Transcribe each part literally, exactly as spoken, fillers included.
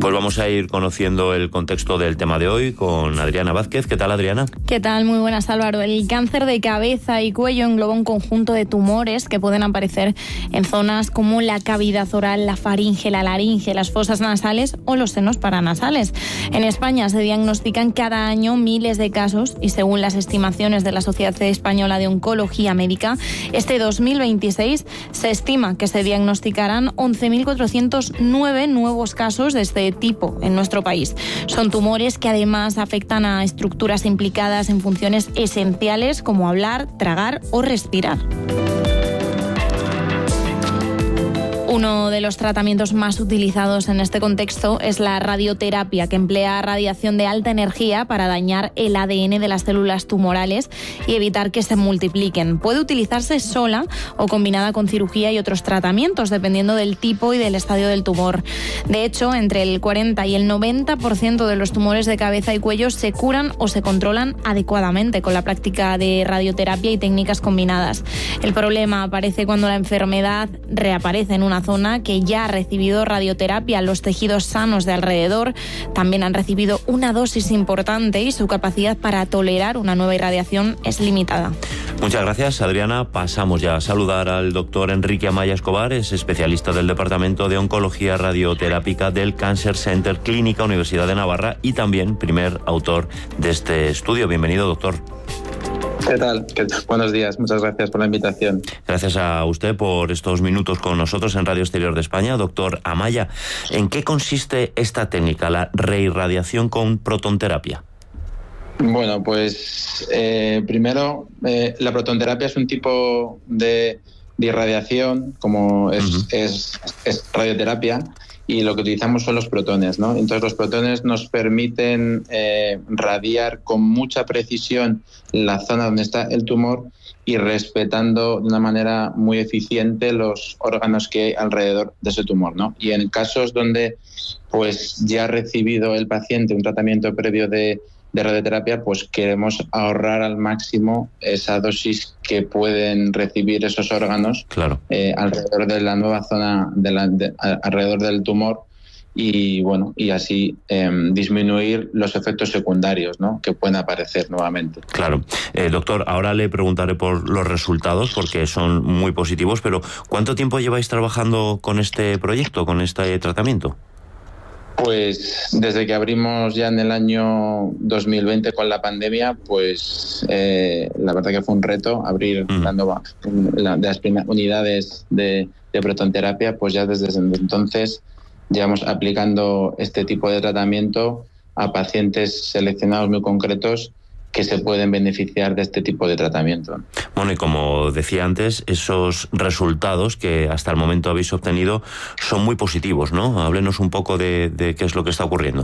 Pues vamos a ir conociendo el contexto del tema de hoy con Adriana Vázquez. ¿Qué tal, Adriana? ¿Qué tal? Muy buenas, Álvaro. El cáncer de cabeza y cuello engloba un conjunto de tumores que pueden aparecer en zonas como la cavidad oral, la faringe, la laringe, las fosas nasales o los senos paranasales. En España se diagnostican cada año miles de casos y según las estimaciones de la Sociedad Española de Oncología Médica, este dos mil veintiséis se estima que se diagnosticarán once mil cuatrocientos nueve nuevos casos de este tipo en nuestro país. Son tumores que además afectan a estructuras implicadas en funciones esenciales como hablar, tragar o respirar. Uno de los tratamientos más utilizados en este contexto es la radioterapia, que emplea radiación de alta energía para dañar el A D N de las células tumorales y evitar que se multipliquen. Puede utilizarse sola o combinada con cirugía y otros tratamientos, dependiendo del tipo y del estadio del tumor. De hecho, entre el cuarenta y el noventa por ciento de los tumores de cabeza y cuello se curan o se controlan adecuadamente con la práctica de radioterapia y técnicas combinadas. El problema aparece cuando la enfermedad reaparece en una zona que ya ha recibido radioterapia. Los tejidos sanos de alrededor también han recibido una dosis importante y su capacidad para tolerar una nueva irradiación es limitada. Muchas gracias, Adriana. Pasamos ya a saludar al doctor Enrique Amaya Escobar, es especialista del Departamento de Oncología Radioterápica del Cancer Center Clínica Universidad de Navarra y también primer autor de este estudio. Bienvenido, doctor. ¿Qué tal? ¿Qué tal? Buenos días, muchas gracias por la invitación. Gracias a usted por estos minutos con nosotros en Radio Exterior de España. Doctor Amaya, ¿en qué consiste esta técnica, la reirradiación con protonterapia? Bueno, pues eh, primero, eh, la protonterapia es un tipo de, de irradiación, como es, uh-huh. es, es radioterapia, y lo que utilizamos son los protones, ¿no? Entonces los protones nos permiten eh, radiar con mucha precisión la zona donde está el tumor y respetando de una manera muy eficiente los órganos que hay alrededor de ese tumor, ¿no? Y en casos donde pues ya ha recibido el paciente un tratamiento previo de de radioterapia, pues queremos ahorrar al máximo esa dosis que pueden recibir esos órganos claro. eh, alrededor de la nueva zona, de la, de, alrededor del tumor y bueno y así eh, disminuir los efectos secundarios, ¿no?, que pueden aparecer nuevamente. Claro. Eh, doctor, ahora le preguntaré por los resultados porque son muy positivos, pero ¿cuánto tiempo lleváis trabajando con este proyecto, con este tratamiento? Pues desde que abrimos ya en el año dos mil veinte con la pandemia, pues eh, la verdad que fue un reto abrir uh-huh. dando la, de las primeras unidades de, de protonterapia, pues ya desde entonces llevamos aplicando este tipo de tratamiento a pacientes seleccionados muy concretos que se pueden beneficiar de este tipo de tratamiento. Bueno, y como decía antes, esos resultados que hasta el momento habéis obtenido son muy positivos, ¿no? Háblenos un poco de, de qué es lo que está ocurriendo.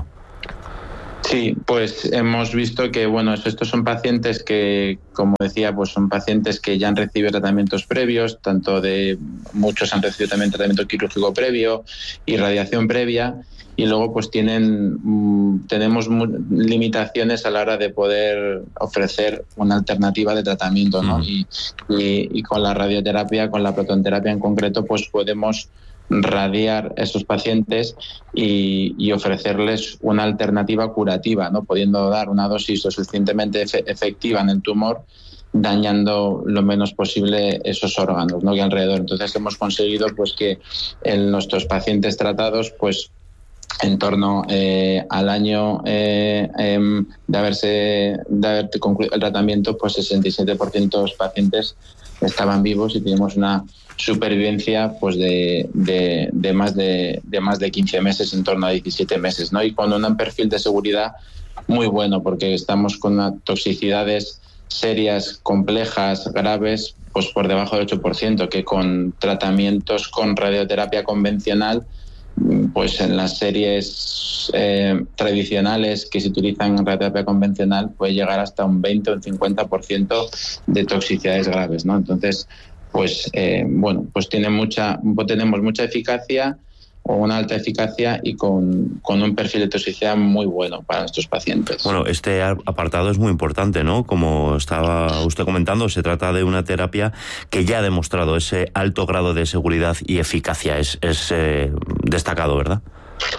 Sí, pues hemos visto que, bueno, estos son pacientes que, como decía, pues son pacientes que ya han recibido tratamientos previos, tanto de muchos han recibido también tratamiento quirúrgico previo y radiación previa, y luego pues tienen tenemos limitaciones a la hora de poder ofrecer una alternativa de tratamiento, ¿no? Mm. Y, y, y con la radioterapia, con la protonterapia en concreto, pues podemos radiar a esos pacientes y, y ofrecerles una alternativa curativa, ¿no?, pudiendo dar una dosis lo suficientemente efe- efectiva en el tumor, dañando lo menos posible esos órganos, ¿no?, que alrededor. Entonces hemos conseguido pues que en nuestros pacientes tratados, pues en torno eh, al año eh, eh, de haberse de haber concluido el tratamiento, pues sesenta y siete por ciento de los pacientes estaban vivos y tenemos una supervivencia pues de, de, de más de, de más de quince meses, en torno a diecisiete meses, ¿no? Y con un perfil de seguridad muy bueno, porque estamos con una toxicidades serias, complejas, graves, pues por debajo del ocho por ciento, que con tratamientos con radioterapia convencional, pues en las series eh, tradicionales que se utilizan en radioterapia convencional puede llegar hasta un veinte o un cincuenta por ciento de toxicidades graves, ¿no? Entonces, pues eh, bueno, pues tiene mucha, tenemos mucha eficacia o una alta eficacia y con, con un perfil de toxicidad muy bueno para nuestros pacientes. Bueno, este apartado es muy importante, ¿no? Como estaba usted comentando, se trata de una terapia que ya ha demostrado ese alto grado de seguridad y eficacia. Es, es eh, destacado, ¿verdad?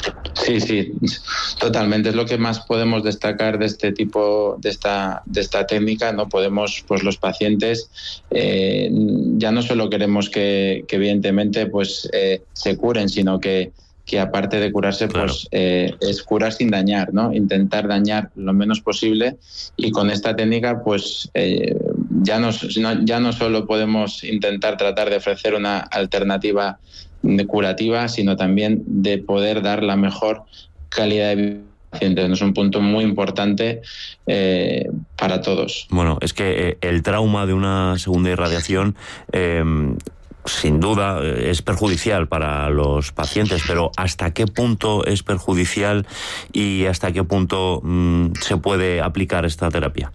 Sí, sí, totalmente. Es lo que más podemos destacar de este tipo, de esta, de esta técnica. No podemos, pues los pacientes, eh, ya no solo queremos que, que evidentemente, pues eh, se curen, sino que que aparte de curarse, claro. pues eh, es curar sin dañar, ¿no? Intentar dañar lo menos posible, y con esta técnica, pues eh, ya no, ya no solo podemos intentar tratar de ofrecer una alternativa de curativa, sino también de poder dar la mejor calidad de vida a pacientes. Es un punto muy importante eh, para todos. Bueno, es que eh, el trauma de una segunda irradiación eh, sin duda es perjudicial para los pacientes, pero ¿hasta qué punto es perjudicial y hasta qué punto mmm, se puede aplicar esta terapia?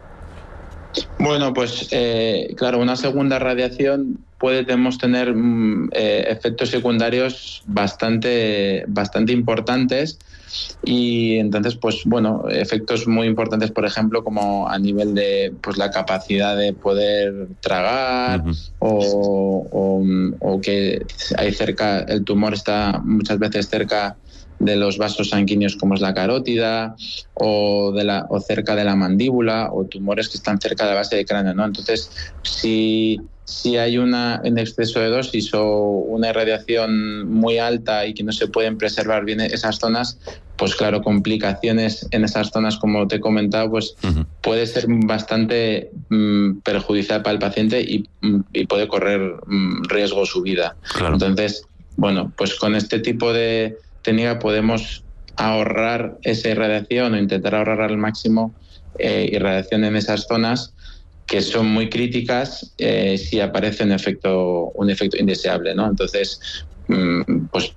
Bueno, pues eh, claro, una segunda radiación podemos tener eh, efectos secundarios bastante, bastante importantes, y entonces, pues bueno, efectos muy importantes, por ejemplo, como a nivel de pues la capacidad de poder tragar, uh-huh. o, o, o que hay cerca, el tumor está muchas veces cerca de los vasos sanguíneos, como es la carótida, o de la o cerca de la mandíbula, o tumores que están cerca de la base del cráneo, ¿no? Entonces, si si hay una, un exceso de dosis o una irradiación muy alta y que no se pueden preservar bien esas zonas, pues claro, complicaciones en esas zonas, como te he comentado, pues uh-huh. puede ser bastante mm, perjudicial para el paciente y, y puede correr mm, riesgo su vida. Claro. Entonces, bueno, pues con este tipo de técnica podemos ahorrar esa irradiación o intentar ahorrar al máximo eh, irradiación en esas zonas que son muy críticas eh, si aparece un efecto, un efecto indeseable, ¿no? Entonces, pues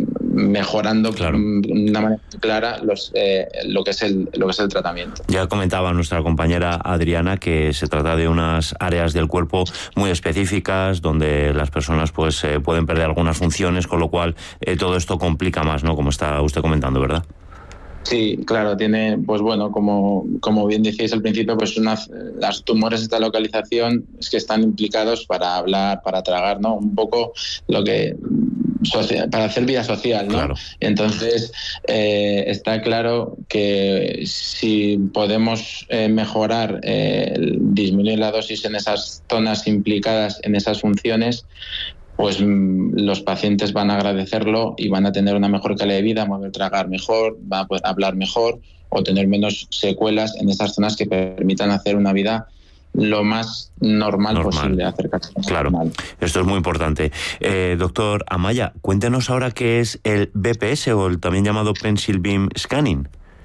mejorando claro. de una manera clara los, eh, lo que es el lo que es el tratamiento. Ya comentaba nuestra compañera Adriana que se trata de unas áreas del cuerpo muy específicas donde las personas pues eh, pueden perder algunas funciones, con lo cual eh, todo esto complica más, ¿no? Como está usted comentando, ¿verdad? Sí, claro, tiene, pues bueno, como, como bien decíais al principio, pues unas, las tumores de esta localización es que están implicados para hablar, para tragar, ¿no? Un poco lo que para hacer vida social, ¿no? Claro. Entonces, eh, está claro que si podemos eh, mejorar, eh, disminuir la dosis en esas zonas implicadas en esas funciones, pues los pacientes van a agradecerlo y van a tener una mejor calidad de vida, van a poder tragar mejor, van a poder hablar mejor o tener menos secuelas en esas zonas que permitan hacer una vida lo más normal, normal. posible, acercarse a claro, normal. Esto es muy importante. Eh, doctor Amaya, cuéntenos ahora qué es el B P S o el también llamado Pencil Beam Scanning.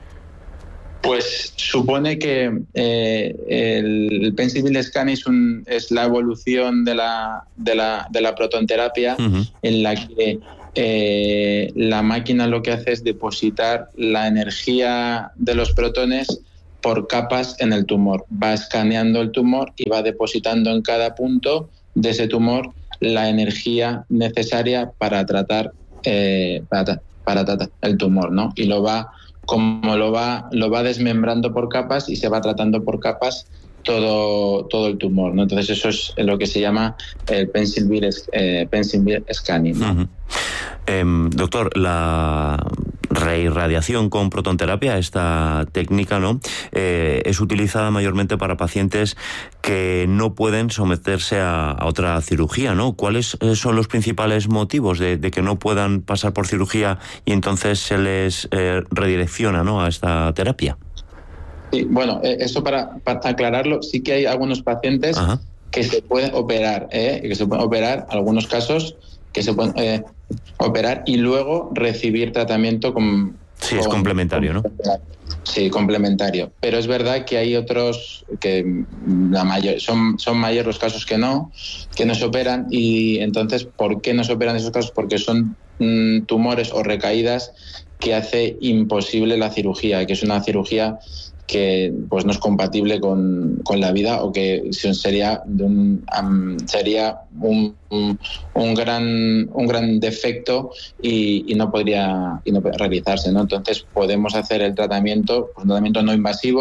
Pues supone que eh, el, el Pencil Beam Scanning es, un, es la evolución de la, de la, de la protonterapia, uh-huh. en la que eh, la máquina lo que hace es depositar la energía de los protones por capas en el tumor. Va escaneando el tumor y va depositando en cada punto de ese tumor la energía necesaria para tratar, eh, para, para tratar el tumor, ¿no? Y lo va como lo va lo va desmembrando por capas y se va tratando por capas todo todo el tumor, ¿no? Entonces eso es lo que se llama el Pencil Beam, eh, Pencil Beam Scanning, ¿no? Uh-huh. eh, doctor, la reirradiación con protonterapia, esta técnica, ¿no? Eh, es utilizada mayormente para pacientes que no pueden someterse a, a otra cirugía, ¿no? ¿Cuáles son los principales motivos de, de que no puedan pasar por cirugía y entonces se les eh, redirecciona, ¿no?, a esta terapia? Sí, bueno, eh, eso para, para aclararlo, sí que hay algunos pacientes Ajá. que se pueden operar, ¿eh? que se pueden operar, algunos casos que se pueden eh, operar y luego recibir tratamiento con... Sí, con, es complementario, con, ¿no? Sí, complementario. Pero es verdad que hay otros que la mayor, son, son mayores los casos que no, que no se operan. Y entonces, ¿por qué no se operan esos casos? Porque son mm, tumores o recaídas que hace imposible la cirugía, que es una cirugía que pues no es compatible con, con la vida o que sería de un, um, sería un, un, un gran un gran defecto y, y no podría y no podría realizarse, ¿no? Entonces podemos hacer el tratamiento, pues, un tratamiento no invasivo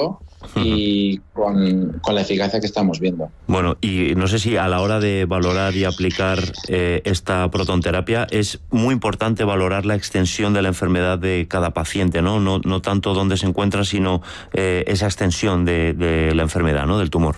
y con, con la eficacia que estamos viendo. Bueno, y no sé si a la hora de valorar y aplicar eh, esta protonterapia es muy importante valorar la extensión de la enfermedad de cada paciente, ¿no? No, no tanto dónde se encuentra, sino eh, esa extensión de, de la enfermedad, ¿no? Del tumor.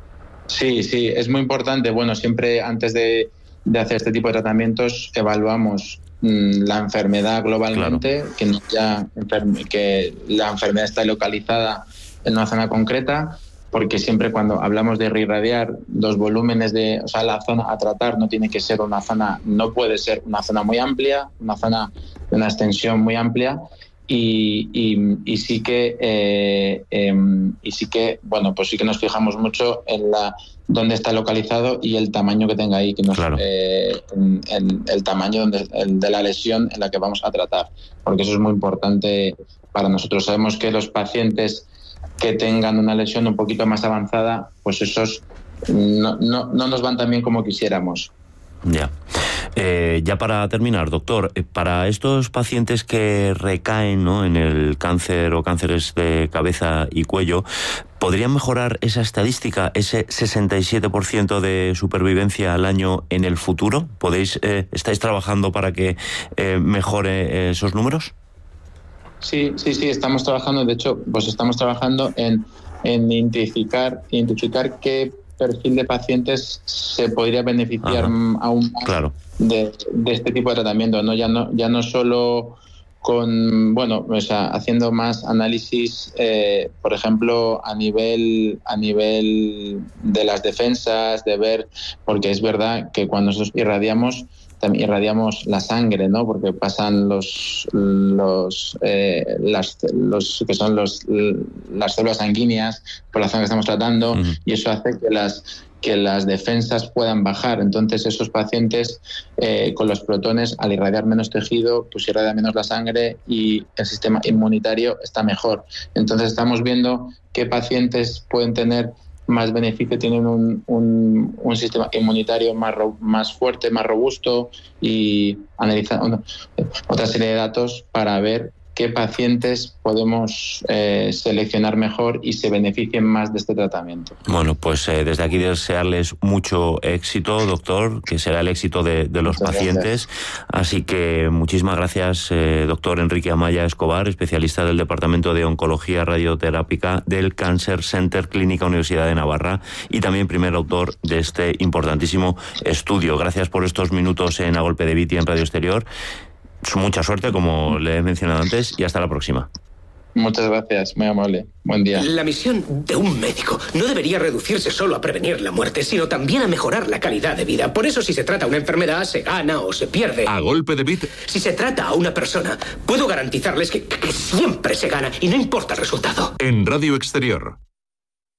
Sí, sí, es muy importante. Bueno, siempre antes de, de hacer este tipo de tratamientos evaluamos mmm, la enfermedad globalmente, claro. que, no ya, que la enfermedad está localizada en una zona concreta, porque siempre cuando hablamos de reirradiar los volúmenes de, o sea, la zona a tratar no tiene que ser una zona, no puede ser una zona muy amplia, una zona de una extensión muy amplia, y, y, y sí que eh, eh, y sí que bueno, pues sí que nos fijamos mucho en la dónde está localizado y el tamaño que tenga ahí, que nos, claro. eh, en, en el tamaño donde, el de la lesión en la que vamos a tratar, porque eso es muy importante para nosotros. Sabemos que los pacientes que tengan una lesión un poquito más avanzada, pues esos no, no, no nos van tan bien como quisiéramos. Ya. Eh, ya para terminar, doctor, para estos pacientes que recaen, ¿no?, en el cáncer o cánceres de cabeza y cuello, ¿podrían mejorar esa estadística, ese sesenta y siete por ciento de supervivencia al año en el futuro? ¿Podéis, eh, estáis trabajando para que eh, mejore esos números? Sí, sí, sí, estamos trabajando, de hecho, pues estamos trabajando en, en identificar, identificar qué perfil de pacientes se podría beneficiar Ajá. aún más claro. de, de este tipo de tratamiento, no ya no ya no solo con, bueno, o sea, haciendo más análisis, eh, por ejemplo, a nivel a nivel de las defensas, de ver, porque es verdad que cuando nosotros irradiamos también irradiamos la sangre, ¿no? Porque pasan los los eh, las los que son los las células sanguíneas por la zona que estamos tratando, uh-huh. y eso hace que las que las defensas puedan bajar. Entonces esos pacientes eh, con los protones, al irradiar menos tejido, pues irradia menos la sangre y el sistema inmunitario está mejor. Entonces estamos viendo qué pacientes pueden tener más beneficio, tienen un, un, un sistema inmunitario más, ro, más fuerte, más robusto, y analizar otra serie de datos para ver qué pacientes podemos eh, seleccionar mejor y se beneficien más de este tratamiento. Bueno, pues eh, desde aquí desearles mucho éxito, doctor, que será el éxito de, de los Muchas pacientes. Gracias. Así que muchísimas gracias, eh, doctor Enrique Amaya Escobar, especialista del Departamento de Oncología Radioterápica del Cancer Center Clínica Universidad de Navarra y también primer autor de este importantísimo estudio. Gracias por estos minutos en A Golpe de Viti en Radio Exterior. Mucha suerte, como le he mencionado antes, y hasta la próxima. Muchas gracias, muy amable. Buen día. La misión de un médico no debería reducirse solo a prevenir la muerte, sino también a mejorar la calidad de vida. Por eso, si se trata una enfermedad, se gana o se pierde. A Golpe de Bit. Si se trata a una persona, puedo garantizarles que, que siempre se gana y no importa el resultado. En Radio Exterior.